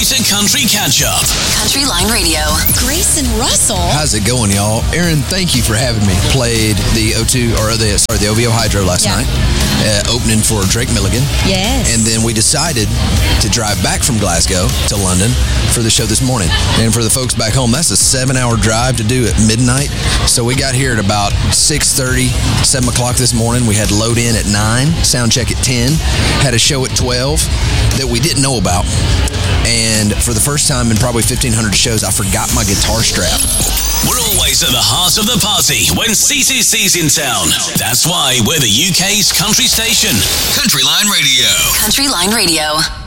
to Country Catch-Up. Country Line Radio. Grace and Russell. How's it going, y'all? Aaron, thank you for having me. Played the the OVO Hydro last night, opening for Drake Milligan. Yes. And then we decided to drive back from Glasgow to London for the show this morning. And for the folks back home, that's a 7-hour drive to do at midnight. So we got here at about 6:30, 7 o'clock this morning. We had load in at 9, sound check at 10, had a show at 12 that we didn't know about. And for the first time in probably 1,500 shows, I forgot my guitar strap. We're always at the heart of the party when CCC's in town. That's why we're the UK's country station. Country Line Radio. Country Line Radio.